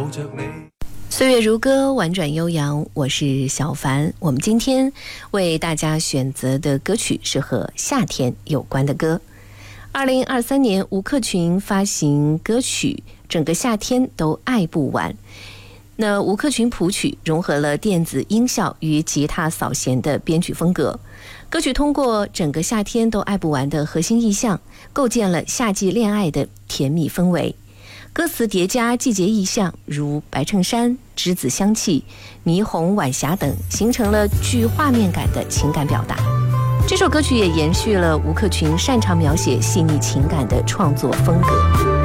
着你。 岁月如歌，婉转悠扬，我是小凡。我们今天为大家选择的歌曲是和夏天有关的歌。2023年，吴克群发行歌曲《整个夏天都爱不完》。那吴克群谱曲融合了电子音效与吉他扫弦的编曲风格，歌曲通过整个夏天都爱不完的核心意象，构建了夏季恋爱的甜蜜氛围。歌词叠加季节意象，如白衬衫、栀子香气、霓虹晚霞等，形成了具画面感的情感表达。这首歌曲也延续了吴克群擅长描写细腻情感的创作风格。